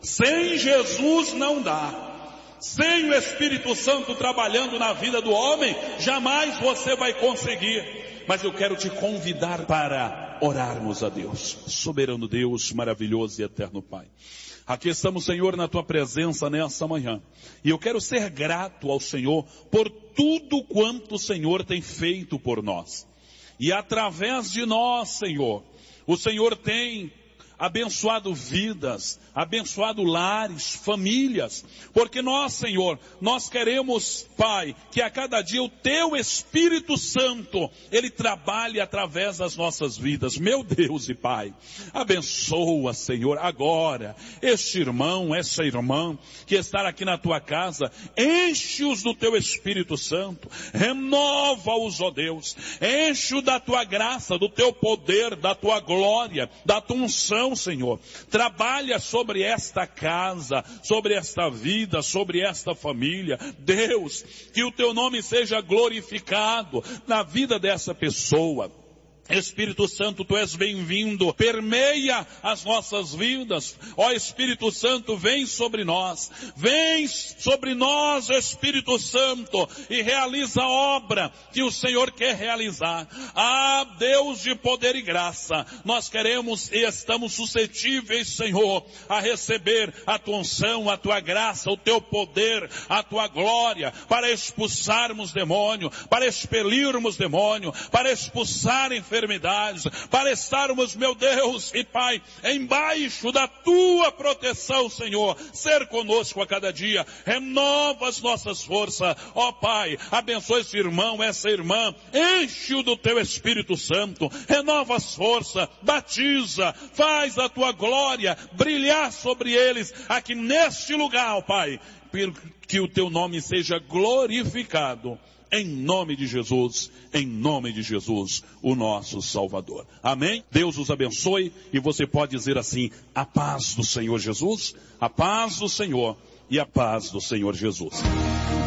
Sem Jesus não dá. Sem o Espírito Santo trabalhando na vida do homem, jamais você vai conseguir. Mas eu quero te convidar para orarmos a Deus. Soberano Deus, maravilhoso e eterno Pai. Aqui estamos, Senhor, na Tua presença nessa manhã. E eu quero ser grato ao Senhor por tudo quanto o Senhor tem feito por nós. E através de nós, Senhor, o Senhor tem abençoado vidas, abençoado lares, famílias, porque nós, Senhor, nós queremos, Pai, que a cada dia o Teu Espírito Santo, Ele trabalhe através das nossas vidas. Meu Deus e Pai, abençoa, Senhor, agora, este irmão, essa irmã, que está aqui na Tua casa, enche-os do Teu Espírito Santo, renova-os, ó Deus, enche-os da Tua graça, do Teu poder, da Tua glória, da Tua unção, Senhor. Trabalha sobre esta casa, sobre esta vida, sobre esta família. Deus, que o Teu nome seja glorificado na vida dessa pessoa. Espírito Santo, Tu és bem-vindo, permeia as nossas vidas. Ó Espírito Santo, vem sobre nós, Espírito Santo, e realiza a obra que o Senhor quer realizar. Ah, Deus de poder e graça, nós queremos e estamos suscetíveis, Senhor, a receber a Tua unção, a Tua graça, o Teu poder, a Tua glória, para expulsarmos demônio, para expelirmos demônio, para expulsar enfermidades, para estarmos, meu Deus e Pai, embaixo da Tua proteção, Senhor, ser conosco a cada dia, renova as nossas forças, ó Pai, abençoa esse irmão, essa irmã, enche-o do Teu Espírito Santo, renova as forças, batiza, faz a Tua glória brilhar sobre eles, aqui neste lugar, ó Pai, que o Teu nome seja glorificado. Em nome de Jesus, o nosso Salvador. Amém? Deus os abençoe e você pode dizer assim, a paz do Senhor Jesus, a paz do Senhor e a paz do Senhor Jesus.